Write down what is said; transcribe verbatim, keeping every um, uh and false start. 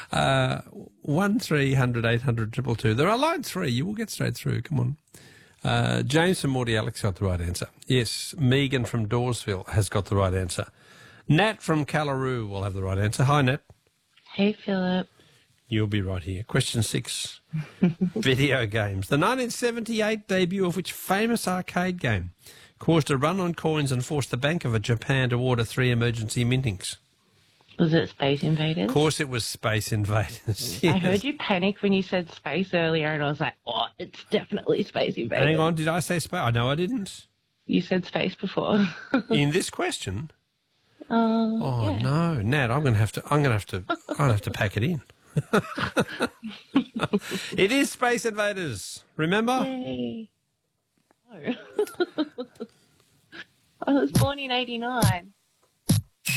Uh, one three hundred eight hundred triple two. There are line three. You will get straight through. Come on. Uh, James from Morty Alex got the right answer. Yes, Megan from Dawesville has got the right answer. Nat from Callaroo will have the right answer. Hi, Nat. Hey, Philip. You'll be right here. Question six. Video games. The nineteen seventy-eight debut of which famous arcade game caused a run on coins and forced the Bank of Japan to order three emergency mintings? Was it Space Invaders? Of course it was Space Invaders. Yes. I heard you panic when you said space earlier, and I was like, oh, it's definitely Space Invaders. Hang on, did I say space? I know I didn't. You said space before. In this question? Uh, oh, yeah. no. Nat, I'm going to have to, I'm going to have to, I'm going to have to pack it in. It is Space Invaders. Remember? Yay. No. I was born in eighty-nine.